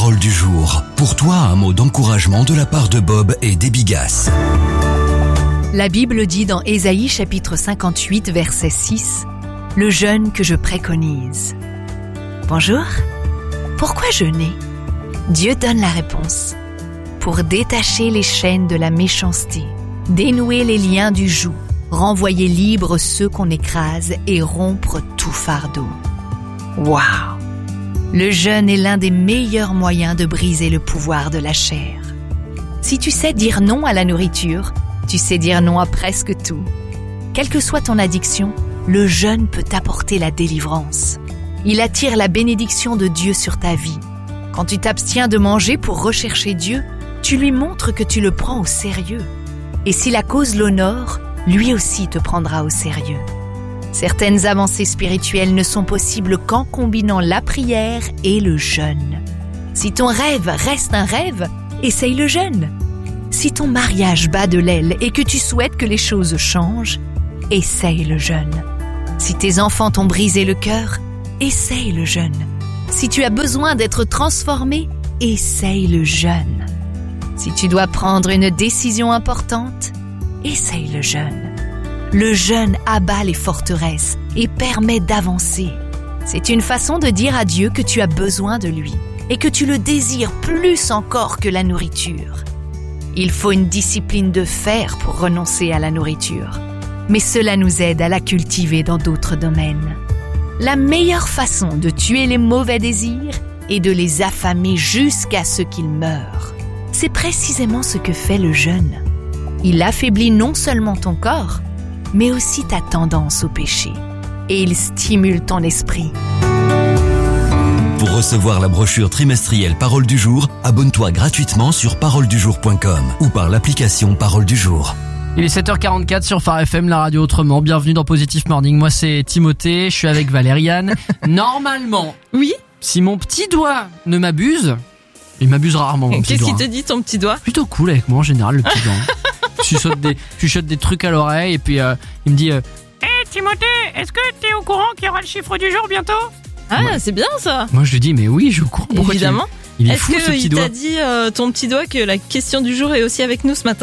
parole du jour. Pour toi, un mot d'encouragement de la part de Bob et des Bigas. La Bible dit dans Ésaïe chapitre 58 verset 6 « Le jeûne que je préconise ». Bonjour, pourquoi jeûner ? Dieu donne la réponse. Pour détacher les chaînes de la méchanceté, dénouer les liens du joug, renvoyer libres ceux qu'on écrase et rompre tout fardeau. Waouh! Le jeûne est l'un des meilleurs moyens de briser le pouvoir de la chair. Si tu sais dire non à la nourriture, tu sais dire non à presque tout. Quelle que soit ton addiction, le jeûne peut t'apporter la délivrance. Il attire la bénédiction de Dieu sur ta vie. Quand tu t'abstiens de manger pour rechercher Dieu, tu lui montres que tu le prends au sérieux. Et si la cause l'honore, lui aussi te prendra au sérieux. Certaines avancées spirituelles ne sont possibles qu'en combinant la prière et le jeûne. Si ton rêve reste un rêve, essaye le jeûne. Si ton mariage bat de l'aile et que tu souhaites que les choses changent, essaye le jeûne. Si tes enfants t'ont brisé le cœur, essaye le jeûne. Si tu as besoin d'être transformé, essaye le jeûne. Si tu dois prendre une décision importante, essaye le jeûne. Le jeûne abat les forteresses et permet d'avancer. C'est une façon de dire à Dieu que tu as besoin de lui et que tu le désires plus encore que la nourriture. Il faut une discipline de fer pour renoncer à la nourriture, mais cela nous aide à la cultiver dans d'autres domaines. La meilleure façon de tuer les mauvais désirs est de les affamer jusqu'à ce qu'ils meurent. C'est précisément ce que fait le jeûne. Il affaiblit non seulement ton corps, mais aussi ta tendance au péché. Et il stimule ton esprit. Pour recevoir la brochure trimestrielle Parole du jour, abonne-toi gratuitement sur paroledujour.com ou par l'application Parole du jour. Il est 7h44 sur Phare FM, la radio autrement. Bienvenue dans Positive Morning. Moi, c'est Timothée. Je suis avec Valériane. Normalement, oui, si mon petit doigt ne m'abuse, il m'abuse rarement, mon petit doigt. Qu'est-ce qu'il te dit, ton petit doigt ? Plutôt cool avec moi en général, le petit doigt. Je chuchote des trucs à l'oreille et puis il me dit Timothée, est-ce que t'es au courant qu'il y aura le chiffre du jour bientôt ? Ah, ouais. C'est bien ça. Moi je lui dis mais oui, je cours. Pourquoi évidemment. Il est Est-ce fou ce petit doigt. qu'il t'a dit ton petit doigt que la question du jour est aussi avec nous ce matin ?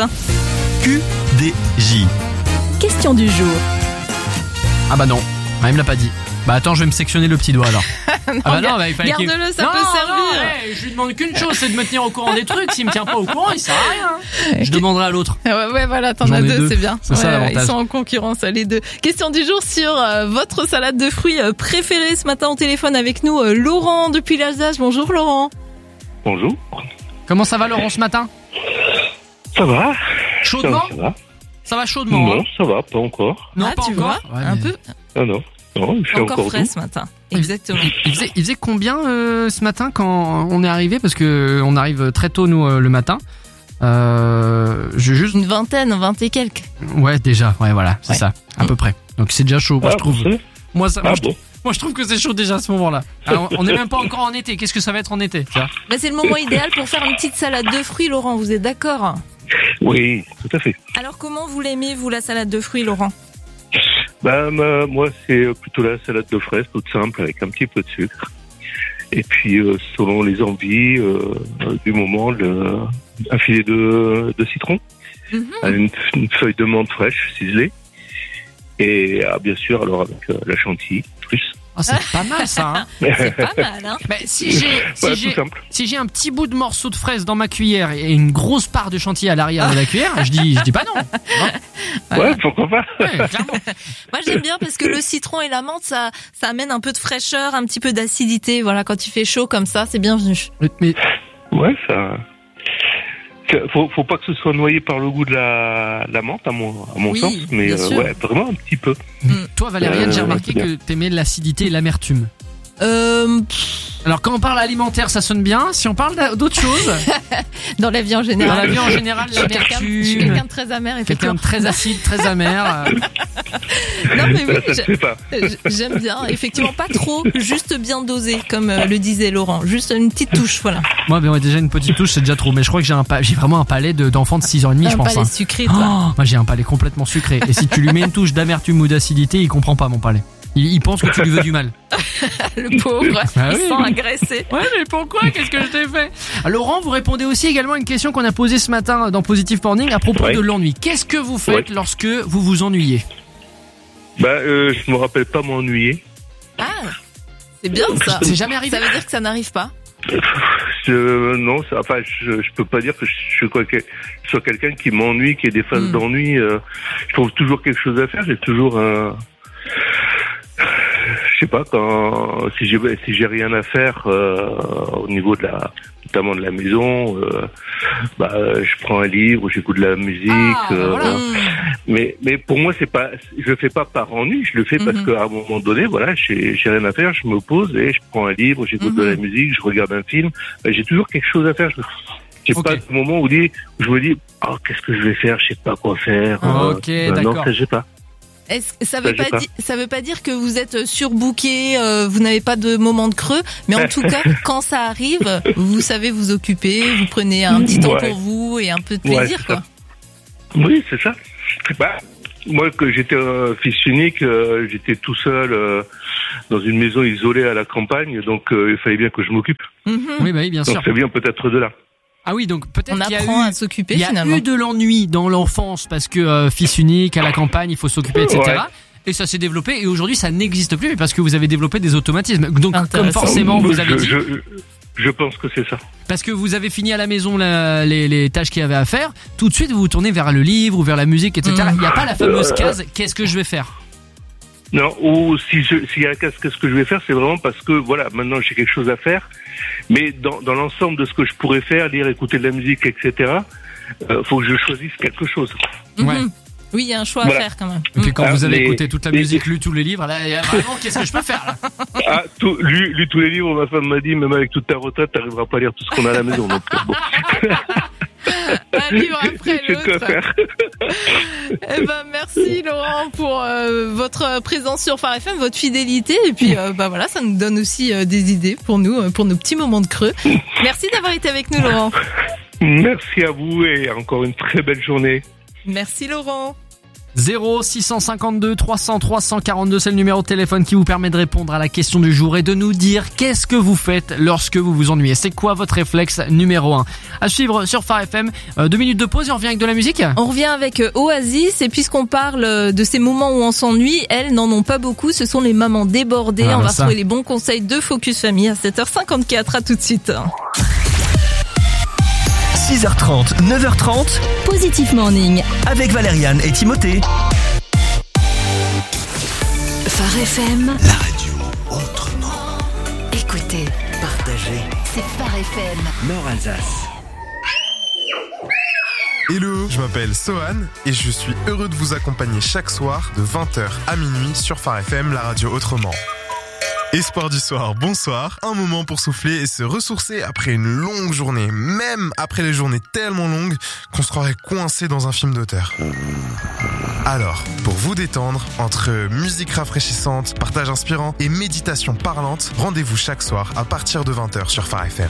QDJ. Question du jour. Ah bah non, il me l'a pas dit. Bah attends, je vais me sectionner le petit doigt alors. Non, ah bah non, bah, il fallait garde-le, ça peut servir. Non, je lui demande qu'une chose, c'est de me tenir au courant des trucs. S'il me tient pas au courant, il sert à rien. Je demanderai à l'autre. Ouais, voilà, t'en J'en as ai deux, c'est bien. C'est ça l'avantage. Ils sont en concurrence, les deux. Question du jour sur votre salade de fruits préférée. Ce matin, au téléphone avec nous, Laurent depuis l'Alsace. Bonjour Laurent. Bonjour. Comment ça va Laurent ce matin ? Ça va. Chaudement ? Ça va chaudement. Non, hein. ça va, pas encore. Non, ah, pas tu encore. vois, Ouais, un mais... peu. Ah non, il fait encore frais doux. ce matin. Exactement. Il faisait combien ce matin quand on est arrivé ? Parce que on arrive très tôt nous le matin. Juste une vingtaine, 20 et quelques. Ouais, déjà. Ouais, voilà, c'est Ouais. ça, à peu près. Donc c'est déjà chaud, moi je trouve. Moi je trouve que c'est chaud déjà à ce moment-là. Alors, on n'est même pas encore en été. Qu'est-ce que ça va être en été ? Bah, c'est le moment idéal pour faire une petite salade de fruits, Laurent. Vous êtes d'accord ? Oui, tout à fait. Alors comment vous l'aimez, vous, la salade de fruits, Laurent ? Moi, c'est plutôt la salade de fraises, toute simple, avec un petit peu de sucre. Et puis, selon les envies du moment, un filet de citron, une feuille de menthe fraîche, ciselée. Et bien sûr, alors avec la chantilly, plus. Oh, c'est pas mal ça, hein. C'est pas mal, hein. Mais si j'ai un petit bout de morceau de fraise dans ma cuillère et une grosse part de chantilly à l'arrière de la cuillère, je dis pas non. Hein. Ouais, pourquoi pas. Ouais, clairement. Moi j'aime bien parce que le citron et la menthe, ça amène un peu de fraîcheur, un petit peu d'acidité. Voilà, quand il fait chaud comme ça, c'est bienvenu. Mais... Ouais, ça. Faut pas que ce soit noyé par le goût de la menthe, à mon sens, mais ouais, vraiment un petit peu. Toi, Valériane, j'ai remarqué que t'aimais l'acidité et l'amertume. Alors quand on parle alimentaire, ça sonne bien. Si on parle d'autre chose, dans la vie en général, l'amertume. Je suis quelqu'un de très amer, effectivement. Quelqu'un de très acide, très amer. Non mais oui, j'aime bien. Effectivement, pas trop, juste bien dosé, comme le disait Laurent. Juste une petite touche, voilà. Moi, déjà une petite touche, c'est déjà trop. Mais je crois que j'ai vraiment un palais d'enfant de 6h30, je pense. Un palais sucré, toi. Moi, j'ai un palais complètement sucré. Et si tu lui mets une touche d'amertume ou d'acidité, il comprend pas mon palais. Il pense que tu lui veux du mal. Le pauvre, il se sent agressé. Ouais, mais pourquoi? Qu'est-ce que je t'ai fait? Laurent, vous répondez aussi également à une question qu'on a posée ce matin dans Positive Morning à propos de l'ennui. Qu'est-ce que vous faites lorsque vous vous ennuyez? Je me rappelle pas m'ennuyer. Ah, c'est bien ça. C'est jamais arrivé. Ça veut dire que ça n'arrive pas? Non, je peux pas dire que je sois quelqu'un qui m'ennuie, qui ait des phases d'ennui. Je trouve toujours quelque chose à faire. J'ai toujours je sais pas, si j'ai rien à faire au niveau notamment de la maison, je prends un livre, j'écoute de la musique. Voilà. Mais pour moi je le fais pas par ennui, je le fais parce qu'à un moment donné, voilà, j'ai rien à faire, je me pose et je prends un livre, j'écoute de la musique, je regarde un film. J'ai toujours quelque chose à faire. J'ai pas de moment où je me dis qu'est-ce que je vais faire, je sais pas quoi faire. D'accord. Non, ça j'ai pas. Ça veut pas dire que vous êtes surbooké, vous n'avez pas de moment de creux, mais en tout cas, quand ça arrive, vous savez vous occuper, vous prenez un petit temps pour vous et un peu de plaisir, quoi. Oui, c'est ça. Moi, que j'étais fils unique, j'étais tout seul dans une maison isolée à la campagne, donc il fallait bien que je m'occupe. Oui, bien sûr. Donc ça vient peut-être de là. Ah oui, donc peut-être qu'il apprend à s'occuper finalement. Il y a eu de l'ennui dans l'enfance parce que fils unique à la campagne, il faut s'occuper, etc. Ouais. Et ça s'est développé et aujourd'hui ça n'existe plus parce que vous avez développé des automatismes. Donc comme forcément vous avez dit. Je pense que c'est ça. Parce que vous avez fini à la maison les tâches qu'il y avait à faire, tout de suite vous vous tournez vers le livre ou vers la musique, etc. Il n'y a pas la fameuse case qu'est-ce que je vais faire. Non, ou s'il y a la case qu'est-ce que je vais faire, c'est vraiment parce que voilà, maintenant j'ai quelque chose à faire. Mais dans l'ensemble de ce que je pourrais faire, lire, écouter de la musique, etc., faut que je choisisse quelque chose. Ouais. Oui, il y a un choix à faire quand même. Et puis quand vous avez écouté toute la musique, lu tous les livres, là, il y a vraiment qu'est-ce que je peux faire là? Lu tous les livres, ma femme m'a dit, même avec toute ta retraite, t'arriveras pas à lire tout ce qu'on a à la maison. Donc, bon. Un livre après l'autre. Merci Laurent pour votre présence sur Phare FM, votre fidélité et puis voilà, ça nous donne aussi des idées pour nous, pour nos petits moments de creux. Merci d'avoir été avec nous Laurent. Merci à vous et encore une très belle journée. Merci Laurent. 0652 303 142, c'est le numéro de téléphone qui vous permet de répondre à la question du jour et de nous dire qu'est-ce que vous faites lorsque vous vous ennuyez. C'est quoi votre réflexe numéro 1? À suivre sur Phare FM. 2 minutes de pause et on revient avec de la musique. On revient avec Oasis et puisqu'on parle de ces moments où on s'ennuie, elles n'en ont pas beaucoup, ce sont les mamans débordées. On va retrouver les bons conseils de Focus Famille à 7h54. À tout de suite. 6h30, 9h30, Positive Morning avec Valériane et Timothée. Phare FM, la radio autrement. Écoutez, Partagez, c'est Phare FM. Nord-Alsace. Hello, je m'appelle Sohan et je suis heureux de vous accompagner chaque soir de 20h à minuit sur Phare FM, la radio autrement. Espoir du soir, bonsoir, un moment pour souffler et se ressourcer après une longue journée, même après les journées tellement longues qu'on se croirait coincé dans un film d'auteur. Alors, pour vous détendre, entre musique rafraîchissante, partage inspirant et méditation parlante, rendez-vous chaque soir à partir de 20h sur Phare FM.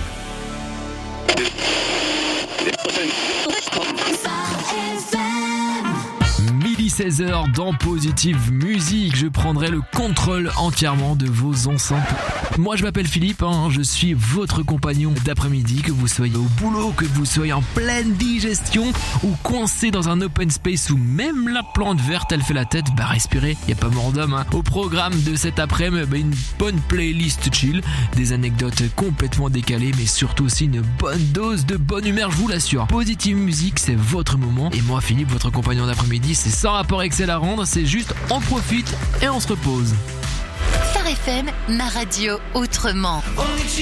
16h dans Positive Musique, je prendrai le contrôle entièrement de vos enceintes. Moi je m'appelle Philippe, je suis votre compagnon d'après-midi, que vous soyez au boulot, que vous soyez en pleine digestion ou coincé dans un open space où même la plante verte elle fait la tête, respirez, y a pas mort d'homme. Au programme de cet après-midi, une bonne playlist chill, des anecdotes complètement décalées mais surtout aussi une bonne dose de bonne humeur, je vous l'assure. Positive Musique, c'est votre moment et moi Philippe, votre compagnon d'après-midi, c'est sans rapport excel à rendre, c'est juste on profite et on se repose. Phare FM, ma radio autrement.